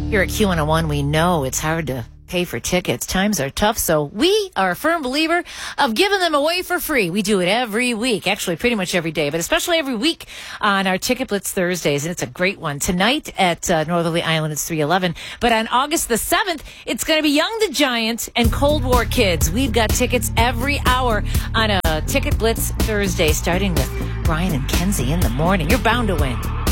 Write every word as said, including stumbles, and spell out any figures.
Here at Q one oh one, we know it's hard to pay for tickets. Times are tough, so we are a firm believer of giving them away for free. We do it every week, actually pretty much every day, but especially every week on our Ticket Blitz Thursdays, and it's a great one. Tonight at uh, Northerly Island, it's three eleven, but on August the seventh, it's going to be Young the Giant and Cold War Kids. We've got tickets every hour on a Ticket Blitz Thursday, starting with Brian and Kenzie in the morning. You're bound to win.